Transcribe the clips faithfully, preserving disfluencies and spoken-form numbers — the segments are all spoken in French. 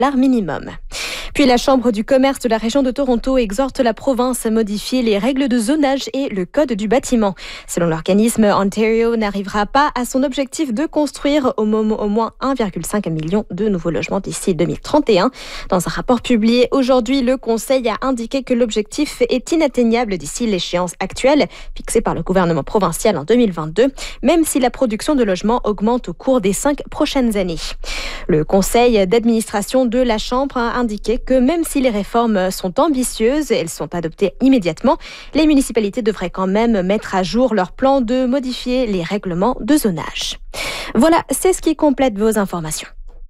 salaire minimum. Puis la Chambre du commerce de la région de Toronto exhorte la province à modifier les règles de zonage et le code du bâtiment. Selon l'organisme, Ontario n'arrivera pas à son objectif de construire au, moment, au moins un virgule cinq million de nouveaux logements d'ici deux mille trente et un. Dans un rapport publié aujourd'hui, le Conseil a indiqué que l'objectif est inatteignable d'ici l'échéance actuelle, fixée par le gouvernement provincial en deux mille vingt-deux, même si la production de logements augmente au cours des cinq prochaines années. Le Conseil d'administration de la Chambre a indiqué que même si les réformes sont ambitieuses, elles sont adoptées immédiatement, les municipalités devraient quand même mettre à jour leur plan de modifier les règlements de zonage. Voilà, c'est ce qui complète vos informations.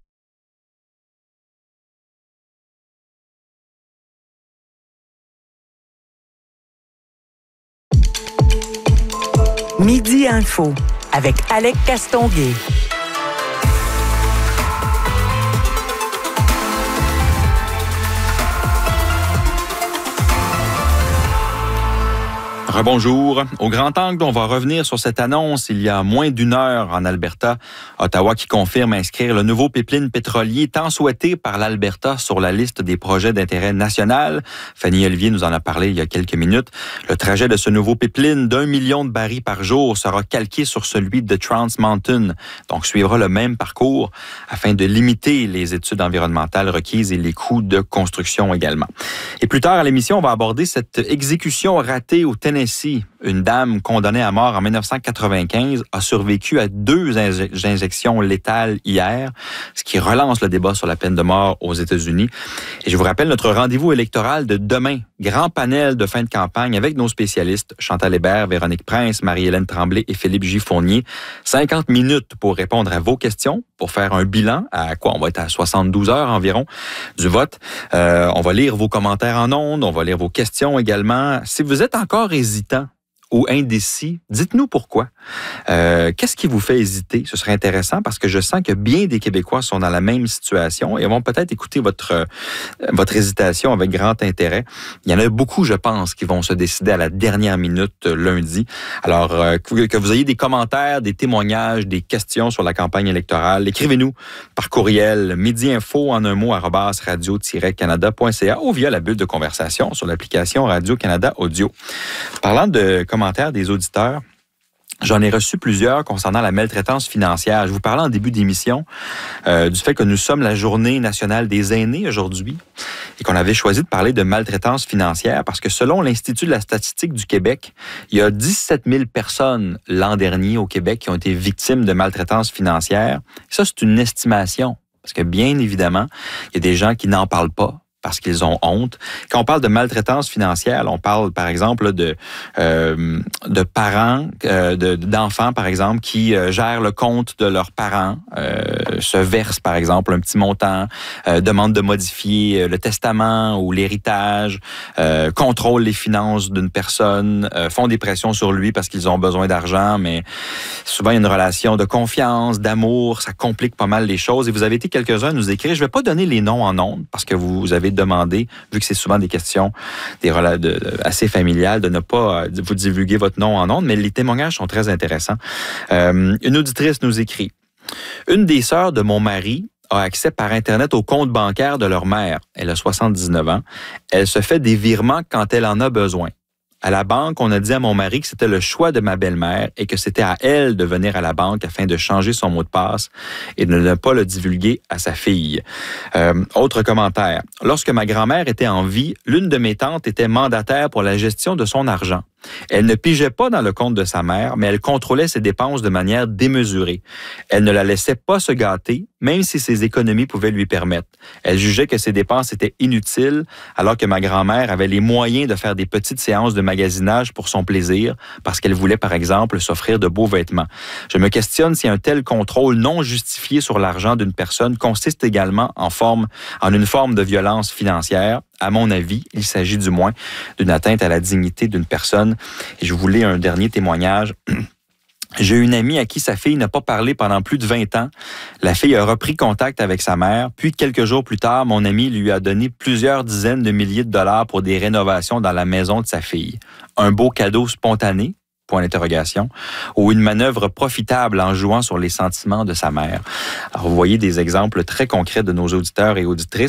Midi Info avec Alec Castonguay. Rebonjour. Au Grand Angle, on va revenir sur cette annonce il y a moins d'une heure en Alberta. Ottawa qui confirme inscrire le nouveau pipeline pétrolier tant souhaité par l'Alberta sur la liste des projets d'intérêt national. Fanny Olivier nous en a parlé il y a quelques minutes. Le trajet de ce nouveau pipeline d'un million de barils par jour sera calqué sur celui de Trans Mountain, donc suivra le même parcours afin de limiter les études environnementales requises et les coûts de construction également. Et plus tard à l'émission, on va aborder cette exécution ratée au Tennessee. Une dame condamnée à mort en dix-neuf cent quatre-vingt-quinze a survécu à deux inje- injections létales hier, ce qui relance le débat sur la peine de mort aux États-Unis. Et je vous rappelle notre rendez-vous électoral de demain. Grand panel de fin de campagne avec nos spécialistes Chantal Hébert, Véronique Prince, Marie-Hélène Tremblay et Philippe Giffournier. cinquante minutes pour répondre à vos questions, pour faire un bilan à quoi? On va être à soixante-douze heures environ du vote. Euh, on va lire vos commentaires en ondes, on va lire vos questions également. Si vous êtes encore hésitant ou indécis, dites-nous pourquoi. Euh, qu'est-ce qui vous fait hésiter? Ce serait intéressant parce que je sens que bien des Québécois sont dans la même situation et vont peut-être écouter votre, euh, votre hésitation avec grand intérêt. Il y en a beaucoup, je pense, qui vont se décider à la dernière minute euh, lundi. Alors, euh, que, que vous ayez des commentaires, des témoignages, des questions sur la campagne électorale, écrivez-nous par courriel midi-info en un mot arobase radio tiret canada point c a ou via la bulle de conversation sur l'application Radio-Canada Audio. Parlant de commentaires des auditeurs, j'en ai reçu plusieurs concernant la maltraitance financière. Je vous parlais en début d'émission euh, du fait que nous sommes la Journée nationale des aînés aujourd'hui et qu'on avait choisi de parler de maltraitance financière parce que selon l'Institut de la statistique du Québec, il y a dix-sept mille personnes l'an dernier au Québec qui ont été victimes de maltraitance financière. Et ça, c'est une estimation parce que bien évidemment, il y a des gens qui n'en parlent pas parce qu'ils ont honte. Quand on parle de maltraitance financière, on parle, par exemple, de euh, de parents, euh, de, d'enfants, par exemple, qui euh, gèrent le compte de leurs parents, euh, se versent, par exemple, un petit montant, euh, demandent de modifier le testament ou l'héritage, euh, contrôlent les finances d'une personne, euh, font des pressions sur lui parce qu'ils ont besoin d'argent, mais souvent, il y a une relation de confiance, d'amour, ça complique pas mal les choses. Et vous avez été quelques-uns à nous écrire. Je vais pas donner les noms en ondes parce que vous avez demandé, vu que c'est souvent des questions des rela- de, de, assez familiales, de ne pas euh, vous divulguer votre nom en ondes, mais les témoignages sont très intéressants. Euh, une auditrice nous écrit « Une des sœurs de mon mari a accès par Internet au compte bancaire de leur mère. Elle a soixante-dix-neuf ans. Elle se fait des virements quand elle en a besoin. À la banque, on a dit à mon mari que c'était le choix de ma belle-mère et que c'était à elle de venir à la banque afin de changer son mot de passe et de ne pas le divulguer à sa fille. Euh, autre commentaire. Lorsque ma grand-mère était en vie, l'une de mes tantes était mandataire pour la gestion de son argent. Elle ne pigeait pas dans le compte de sa mère, mais elle contrôlait ses dépenses de manière démesurée. Elle ne la laissait pas se gâter, même si ses économies pouvaient lui permettre. Elle jugeait que ses dépenses étaient inutiles, alors que ma grand-mère avait les moyens de faire des petites séances de magasinage pour son plaisir, parce qu'elle voulait, par exemple, s'offrir de beaux vêtements. Je me questionne si un tel contrôle non justifié sur l'argent d'une personne consiste également en forme, en une forme de violence financière. À mon avis, il s'agit du moins d'une atteinte à la dignité d'une personne. Et je voulais un dernier témoignage. J'ai une amie à qui sa fille n'a pas parlé pendant plus de vingt ans. La fille a repris contact avec sa mère, puis quelques jours plus tard, mon ami lui a donné plusieurs dizaines de milliers de dollars pour des rénovations dans la maison de sa fille. Un beau cadeau spontané, point d'interrogation, ou une manœuvre profitable en jouant sur les sentiments de sa mère. Alors, vous voyez des exemples très concrets de nos auditeurs et auditrices.